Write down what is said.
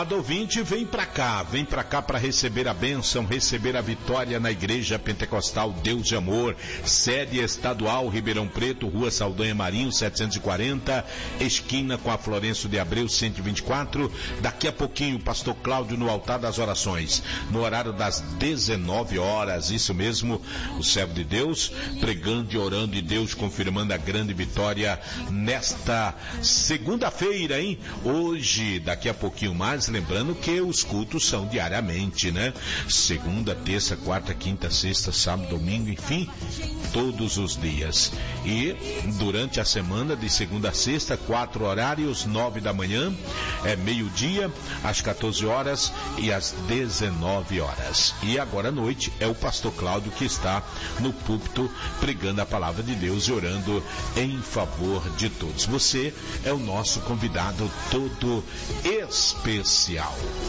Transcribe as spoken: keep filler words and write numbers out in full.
Ouvinte, vem pra cá, vem pra cá para receber a bênção, receber a vitória na Igreja Pentecostal Deus de Amor, sede estadual Ribeirão Preto, Rua Saldanha Marinho, setecentos e quarenta, esquina com a Florencio de Abreu, cento e vinte e quatro. Daqui a pouquinho, o pastor Cláudio no altar das orações, no horário das dezenove horas, isso mesmo, o servo de Deus, pregando e orando e Deus confirmando a grande vitória nesta segunda-feira, hein? Hoje, daqui a pouquinho mais, lembrando que os cultos são diariamente, né? Segunda, terça, quarta, quinta, sexta, sábado, domingo, enfim, todos os dias. E durante a semana, de segunda a sexta, quatro horários, nove da manhã, é meio-dia, às quatorze horas e às dezenove horas. E agora à noite é o pastor Cláudio que está no púlpito pregando a palavra de Deus e orando em favor de todos. Você é o nosso convidado todo especial.